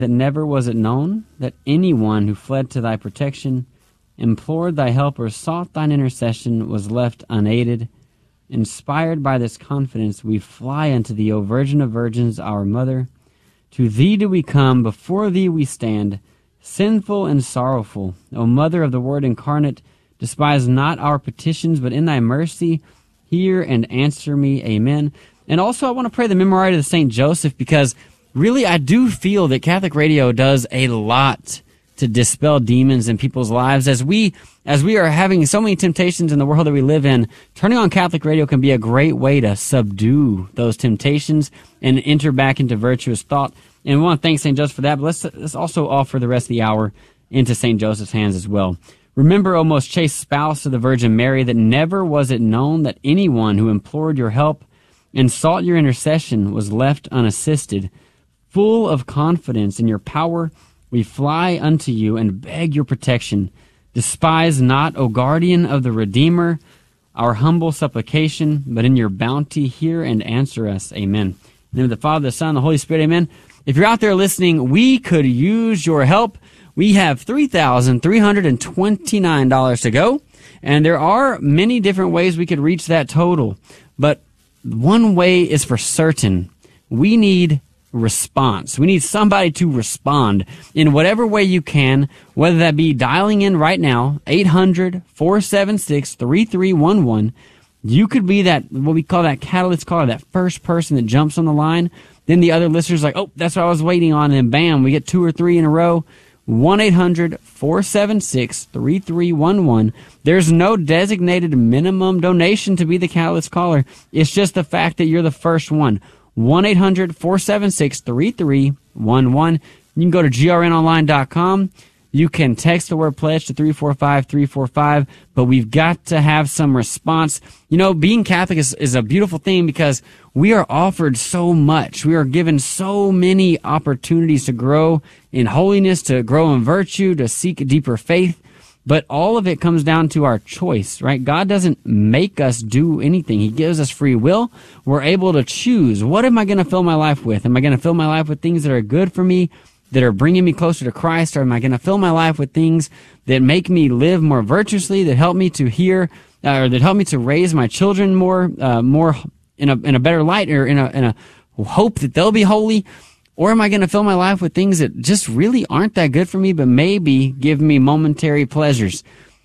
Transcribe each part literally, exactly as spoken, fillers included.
that never was it known that anyone who fled to thy protection, implored thy help, or sought thine intercession was left unaided. Inspired by this confidence, we fly unto thee, O Virgin of Virgins, our Mother. To thee do we come, before thee we stand, sinful and sorrowful. O Mother of the Word incarnate, despise not our petitions, but in thy mercy hear and answer me. Amen. And also I want to pray the Memorare of Saint Joseph, because really I do feel that Catholic radio does a lot to dispel demons in people's lives. As we as we are having so many temptations in the world that we live in, turning on Catholic radio can be a great way to subdue those temptations and enter back into virtuous thought. And we want to thank Saint Joseph for that, but let's, let's also offer the rest of the hour into Saint Joseph's hands as well. Remember, O most chaste spouse of the Virgin Mary, that never was it known that anyone who implored your help and sought your intercession was left unassisted. Full of confidence in your power, we fly unto you and beg your protection. Despise not, O guardian of the Redeemer, our humble supplication, but in your bounty hear and answer us. Amen. In the name of the Father, the Son, and the Holy Spirit. Amen. If you're out there listening, we could use your help. We have three thousand three hundred twenty-nine dollars to go, and there are many different ways we could reach that total. But one way is for certain. We need response. We need somebody to respond in whatever way you can, whether that be dialing in right now, eight hundred, four seven six, three three one one. You could be that, what we call that catalyst caller, that first person that jumps on the line. Then the other listeners like, oh, that's what I was waiting on, and bam, we get two or three in a row. one eight hundred, four seven six, three three one one. There's no designated minimum donation to be the catalyst caller. It's just the fact that you're the first one. one eight hundred, four seven six, three three one one. You can go to G R N online dot com. You can text the word pledge to three four five three four five, but we've got to have some response. You know, being Catholic is, is a beautiful thing because we are offered so much. We are given so many opportunities to grow in holiness, to grow in virtue, to seek deeper faith. But all of it comes down to our choice, right? God doesn't make us do anything. He gives us free will. We're able to choose. What am I going to fill my life with? Am I going to fill my life with things that are good for me, that are bringing me closer to Christ? Or am I going to fill my life with things that make me live more virtuously, that help me to hear, uh, or that help me to raise my children more, uh, more in a, in a better light, or in a, in a hope that they'll be holy? Or am I going to fill my life with things that just really aren't that good for me, but maybe give me momentary pleasures?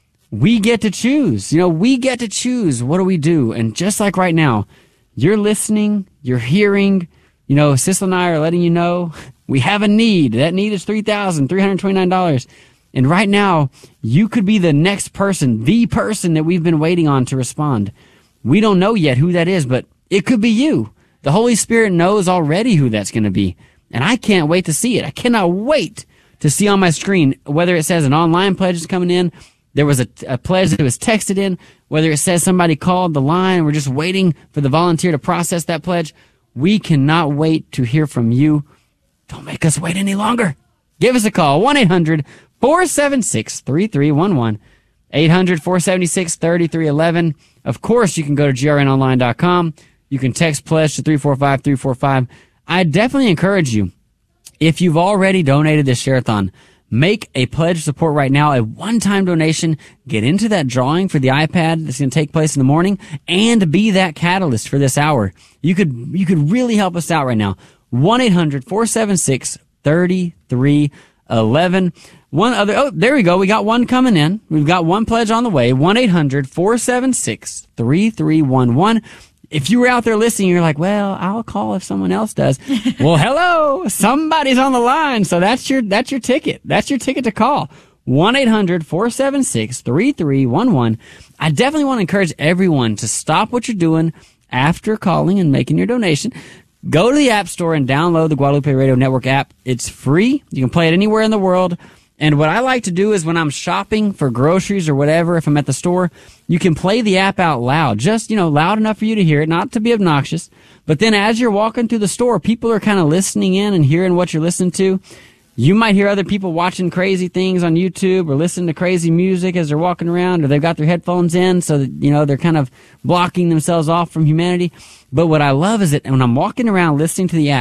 We get to choose. You know, we get to choose. What do we do? And just like right now, you're listening, you're hearing, you know, Sissel and I are letting you know we have a need. That need is three thousand three hundred twenty-nine dollars. And right now, you could be the next person, the person that we've been waiting on to respond. We don't know yet who that is, but it could be you. The Holy Spirit knows already who that's going to be. And I can't wait to see it. I cannot wait to see on my screen whether it says an online pledge is coming in, there was a, a pledge that was texted in, whether it says somebody called the line, we're just waiting for the volunteer to process that pledge. We cannot wait to hear from you. Don't make us wait any longer. Give us a call, one eight hundred, four seven six, three three one one, eight hundred, four seven six, three three one one. Of course, you can go to G R N online dot com. You can text pledge to three four five three four five. I definitely encourage you, if you've already donated this share-a-thon, make a pledge support right now, a one-time donation. Get into that drawing for the iPad that's going to take place in the morning, and be that catalyst for this hour. You could you could really help us out right now. one eight hundred, four seven six, three three one one. One other, oh, there we go. We got one coming in. We've got one pledge on the way. one eight hundred, four seven six, three three one one. If you were out there listening, you're like, well, I'll call if someone else does. Well, hello, somebody's on the line. So that's your, that's your ticket. That's your ticket to call. one eight hundred, four seven six, three three one one. I definitely want to encourage everyone to stop what you're doing after calling and making your donation. Go to the App Store and download the Guadalupe Radio Network app. It's free. You can play it anywhere in the world. And what I like to do is when I'm shopping for groceries or whatever, if I'm at the store, you can play the app out loud. Just, you know, loud enough for you to hear it, not to be obnoxious. But then as you're walking through the store, people are kind of listening in and hearing what you're listening to. You might hear other people watching crazy things on YouTube or listening to crazy music as they're walking around, or they've got their headphones in so that, you know, they're kind of blocking themselves off from humanity. But what I love is that when I'm walking around listening to the app,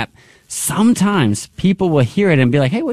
sometimes people will hear it and be like, hey, what